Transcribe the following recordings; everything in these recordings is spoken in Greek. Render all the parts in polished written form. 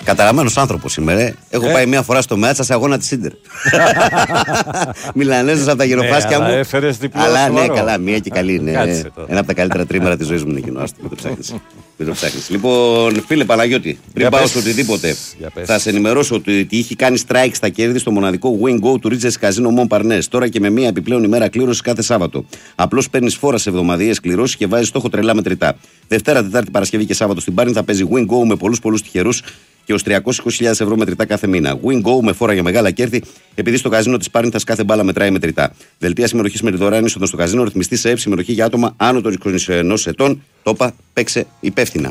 Καταραμένος άνθρωπος σήμερα. Έχω πάει μία φορά στο Μάτσα σε αγώνα της Ίντερ. Μιλανέζος από τα γενοφάσκια μου. Έφερες διπλό. Αλλά ναι, καλά, μία και καλή είναι. Ένα από τα καλύτερα τρίμερα της ζωής μου είναι εκείνο. Άστο, μην το ψάχνεις. Λοιπόν, φίλε Παναγιώτη, πριν πάω στο οτιδήποτε, θα σε ενημερώσω ότι είχε κάνει strike στα κέρδη στο μοναδικό Win Go του Ridges Casino Mon Parnes. Τώρα και με μία επιπλέον ημέρα κλήρωση κάθε Σάββατο. Απλώς παίρνεις φόρα σε εβδομαδιαίες κληρώσεις και βάζεις στόχο τρελά μετρητά. Δευτέρα, Τετάρτη, Παρασκευή και Σάββατο στην Πάρνη θα παίζει Win Go με πολλούς τυχερούς και ως 320.000 ευρώ μετρητά κάθε μήνα. Win Go με φόρα για μεγάλα κέρδη, επειδή στο καζίνο της Πάρνηθας κάθε μπάλα μετράει μετρητά. Δελτία συμμετοχής με τη δωρεάν είσοδο στο καζίνο, ρυθμιστή σε συμμετοχή για άτομα άνω των 21 ετών. Το είπα, παίξε υπεύθυνα.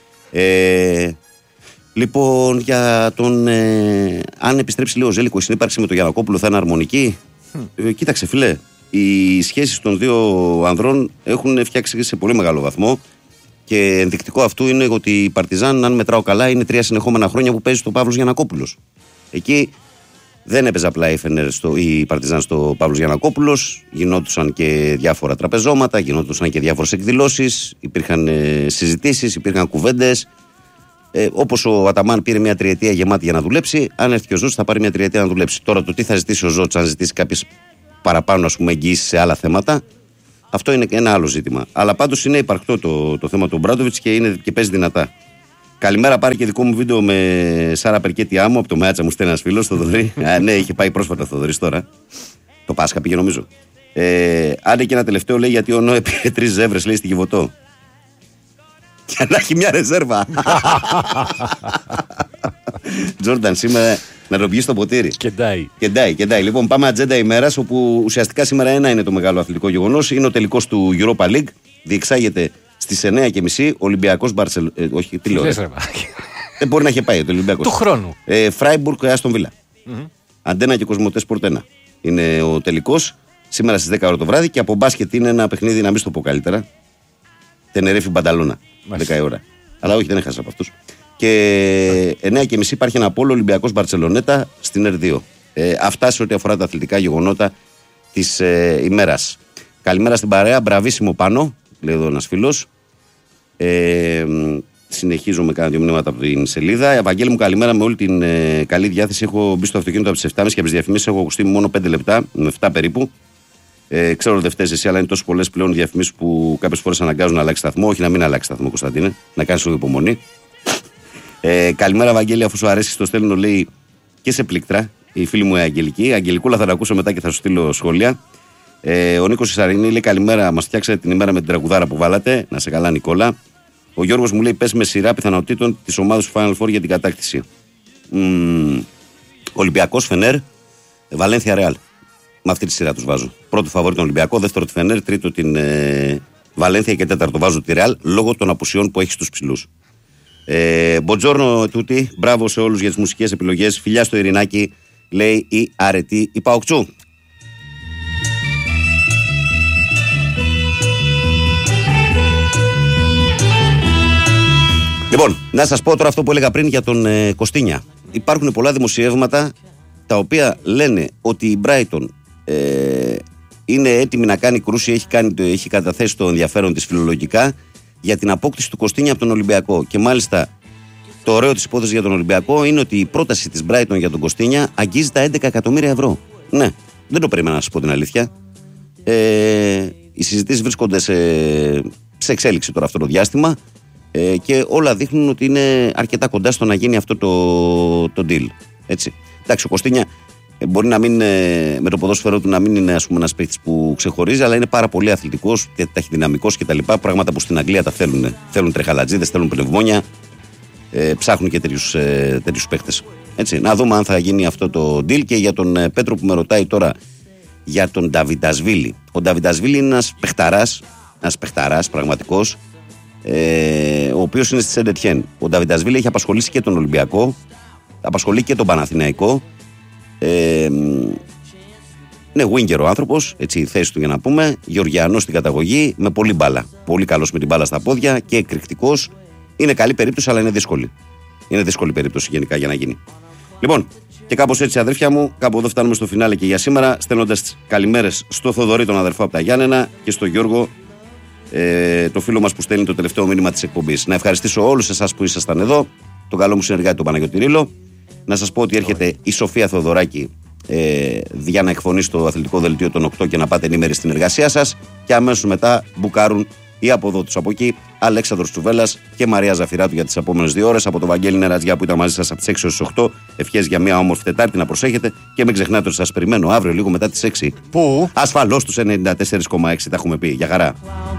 Λοιπόν, για τον. Αν επιστρέψει, λέει ο Ζέλικο, η συνύπαρξη με τον Γιαννακόπουλο θα είναι αρμονική. Κοίταξε, φιλέ. Οι σχέσεις των δύο ανδρών έχουν φτιάξει σε πολύ μεγάλο βαθμό. Και ενδεικτικό αυτού είναι ότι η Παρτιζάν, αν μετράω καλά, είναι 3 συνεχόμενα χρόνια που παίζει στο Παύλος Γιαννακόπουλος. Εκεί δεν έπαιζε απλά η Παρτιζάν στο Παύλος Γιαννακόπουλος. Γινόντουσαν και διάφορα τραπεζώματα, γινόντουσαν και διάφορες εκδηλώσεις, υπήρχαν συζητήσεις, υπήρχαν κουβέντες. Όπως ο Αταμάν πήρε μια τριετία γεμάτη για να δουλέψει, αν έρθει και ο Ζώτς θα πάρει μια τριετία να δουλέψει. Τώρα το τι θα ζητήσει ο Ζώτς, αν ζητήσει κάποιες παραπάνω εγγύησεις σε άλλα θέματα. Αυτό είναι ένα άλλο ζήτημα. Αλλά πάντως είναι υπαρκτό το θέμα του Μπράντοβιτς και παίζει δυνατά. Καλημέρα, πάρει και δικό μου βίντεο με Σάρα Περκέτη Άμμο από το Μάτσα, μου στέλνει ένας φίλος, Θοδωρή. Ναι, είχε πάει πρόσφατα Θοδωρής τώρα. Το Πάσχα πήγε νομίζω. Άντε και ένα τελευταίο, λέει, γιατί ο Νόε πήρε 3 ζεύρες, λέει, στη Κιβωτό. Για να έχει μια ρεζέρβα. Τζόρνταν σήμερα να το βγει στο ποτήρι. Κεντάει. Λοιπόν, πάμε ατζέντα ημέρας, όπου ουσιαστικά σήμερα ένα είναι το μεγάλο αθλητικό γεγονός. Είναι ο τελικός του Europa League. Διεξάγεται στις 9:30 Ολυμπιακός Μπαρσελόνα. Όχι, τι λέω. Δεν μπορεί να έχει πάει το Ολυμπιακός. Του χρόνου. Φράιμπουργκ και Άστον Βίλα. Αντένα και Κοσμοτέ Sport 1. Είναι ο τελικός. Σήμερα στις 10 ώρα το βράδυ. Και από μπάσκετ είναι ένα παιχνίδι, να μην το πω καλύτερα. Τενερέφη Μπανταλώνα. 10 ώρα. Αλλά όχι, δεν έχασα από αυτούς. Και 9:30 υπάρχει ένα πόλο Ολυμπιακός Μπαρσελονέτα στην R2. Αυτά σε ό,τι αφορά τα αθλητικά γεγονότα της ημέρας. Καλημέρα στην παρέα. Μπραβίσιμο πάνω, λέει εδώ ένας φίλος. Συνεχίζω με κάνα 2 μηνύματα από την σελίδα. Ευαγγέλη μου, καλημέρα, με όλη την καλή διάθεση. Έχω μπει στο αυτοκίνητο από τις 7.30 και από τις διαφημίσεις έχω ακουστεί μόνο 5 λεπτά, με 7 περίπου. Ξέρω ότι δεν φταίει εσύ, αλλά είναι τόσο πολλές πλέον διαφημίσεις που κάποιες φορές αναγκάζουν να αλλάξει σταθμό. Όχι, να μην αλλάξει σταθμό, Κωνσταντίνε, να κάνεις λίγο υπομονή. Καλημέρα, Ευαγγέλη, αφού σου αρέσει, το στέλνω, λέει, και σε πλήκτρα. Η φίλη μου η Αγγελική. Αγγελικούλα, θα τα ακούσω μετά και θα σου στείλω σχόλια. Ο Νίκος Ισαρινή λέει, καλημέρα, μας φτιάξατε την ημέρα με την τραγουδάρα που βάλατε. Να σε καλά, Νικόλα. Ο Γιώργος μου λέει, πες με σειρά πιθανότητων της ομάδας του Final Four για την κατάκτηση. Ολυμπιακός, Φενέρ, Βαλένθια, Ρεάλ. Με αυτή τη σειρά τους βάζω. Πρώτο φαβόρι τον Ολυμπιακό, δεύτερο τη Φενέρ, τρίτο την Βαλένθια και τέταρτο βάζω τη Ρεάλ, λόγω των απουσιών που έχει στους ψηλούς. Μποτζόρνο τούτη, μπράβο σε όλους για τις μουσικές επιλογές. Φιλιά στο Ειρηνάκι, λέει η αρετή η Παοκτσού. Λοιπόν, να σας πω τώρα αυτό που έλεγα πριν για τον Κωστίνια. Υπάρχουν πολλά δημοσιεύματα τα οποία λένε ότι η Brighton είναι έτοιμη να κάνει κρούση, έχει καταθέσει το ενδιαφέρον της φιλολογικά για την απόκτηση του Κωστίνια από τον Ολυμπιακό. Και μάλιστα το ωραίο της υπόθεσης για τον Ολυμπιακό είναι ότι η πρόταση της Brighton για τον Κωστίνια αγγίζει τα 11 εκατομμύρια ευρώ. Ναι, δεν το περίμενα να σας πω την αλήθεια. Οι συζητήσεις βρίσκονται σε εξέλιξη τώρα αυτό το διάστημα και όλα δείχνουν ότι είναι αρκετά κοντά στο να γίνει αυτό το deal. Έτσι. Εντάξει, ο Κωστίνια μπορεί να μην, με το ποδόσφαιρο του να μην είναι, ας πούμε, ένας παίκτης που ξεχωρίζει, αλλά είναι πάρα πολύ αθλητικός και ταχυδυναμικός κτλ. Πράγματα που στην Αγγλία τα θέλουν. Θέλουν τρεχαλατζίδες, θέλουν πνευμόνια, ψάχνουν και τέτοιους παίκτες. Έτσι, να δούμε αν θα γίνει αυτό το deal. Και για τον Πέτρο που με ρωτάει τώρα για τον Νταβιντασβίλη. Ο Νταβιντασβίλη είναι ένας παιχταράς πραγματικός, ο οποίος είναι στη Σεντετιέν. Ο Νταβιντασβίλη έχει απασχολήσει και τον Ολυμπιακό, απασχολεί και τον Παναθηναϊκό. Ναι, winger ο άνθρωπος, έτσι η θέση του για να πούμε. Γεωργιανός στην καταγωγή, με πολύ μπάλα. Πολύ καλός με την μπάλα στα πόδια και εκρηκτικός. Είναι καλή περίπτωση, αλλά είναι δύσκολη. Είναι δύσκολη περίπτωση γενικά για να γίνει. Λοιπόν, και κάπως έτσι, αδέρφια μου, κάπου εδώ φτάνουμε στο φινάλε και για σήμερα. Στέλνοντας καλημέρες στο Θοδωρή, τον αδερφό από τα Γιάννενα, και στο Γιώργο, το φίλο μας που στέλνει το τελευταίο μήνυμα της εκπομπής. Να ευχαριστήσω όλους εσάς που ήσασταν εδώ. τον καλό μου συνεργάτη τον Παναγιώτη Ρήλο. Να σας πω ότι έρχεται η Σοφία Θεοδωράκη για να εκφωνήσει το αθλητικό δελτίο των 8 και να πάτε ενήμεροι στην εργασία σας. Και αμέσως μετά μπουκάρουν οι από εδώ τους από εκεί, Αλέξανδρος Τσουβέλλας και Μαρία Ζαφυράτου για τις επόμενες 2 ώρες. Από τον Βαγγέλη Νερατζιά που ήταν μαζί σας από τις 6 έως τις 8. Ευχές για μια όμορφη Τετάρτη, να προσέχετε και μην ξεχνάτε ότι σας περιμένω αύριο λίγο μετά τις 6. Πού? Ασφαλώς τους 94,6 τα έχουμε πει. Για χαρά.